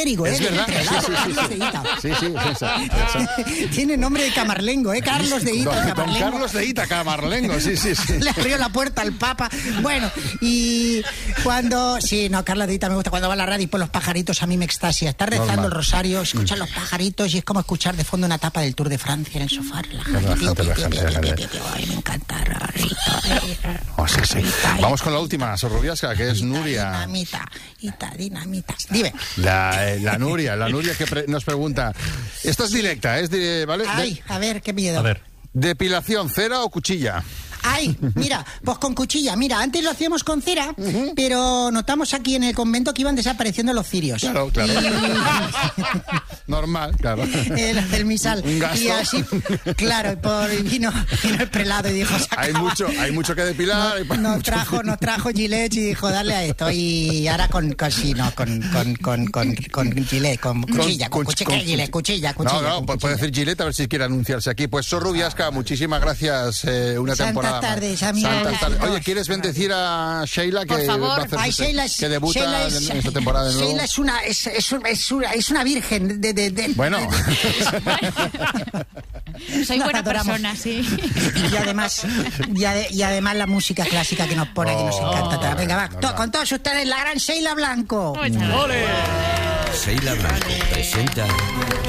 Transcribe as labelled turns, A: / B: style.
A: esférico,
B: Es verdad.
A: Carlos de Ita.
B: Sí.
A: Tiene nombre de camarlengo, Carlos de Ita,
B: Don
A: camarlengo.
B: Carlos de Ita, camarlengo, sí.
A: Le abrió la puerta al Papa. Bueno, y cuando... Sí, no, Carlos de Ita me gusta. Cuando va a la radio y por los pajaritos a mí me extasia. Está rezando
B: Normal.
A: el rosario, escuchan los pajaritos y es como escuchar de fondo una etapa del Tour de Francia en el sofá.
B: Relajante.
A: Ay, me encanta.
B: Oh, sí. Vamos con la última, Sorrubiasca, que es Nuria.
A: Dinamita. Dime.
B: La Nuria que nos pregunta. Esta es directa, ¿vale?
A: Ay, a ver, qué miedo.
C: A ver.
B: ¿Depilación, cera o cuchilla?
A: Ay, mira, pues con cuchilla. Mira, antes lo hacíamos con cera, pero notamos aquí en el convento que iban desapareciendo los cirios.
B: Claro. Normal, claro.
A: Los del misal.
B: Un gasto.
A: Y así, claro, vino el prelado y dijo...
B: Hay mucho que depilar.
A: Nos trajo Gillette y dijo, darle a esto. Y ahora con Gillette, con cuchilla.
B: No, puede decir Gillette a ver si quiere anunciarse aquí. Pues Sorrubiasca, muchísimas gracias. Una temporada.
A: Tardes,
B: Santas tardes. Oye, ¿quieres bendecir a Sheila
D: Por favor.
B: que debuta en esta temporada de nuevo?
A: Sheila es una virgen
B: Bueno.
D: Soy buena
A: adoramos.
D: persona, sí.
A: Y además la música clásica que nos pone, que nos encanta. Venga, va,
B: normal.
A: con todos ustedes, la gran Sheila Blanco.
D: Muchas gracias.
E: Sheila Blanco presenta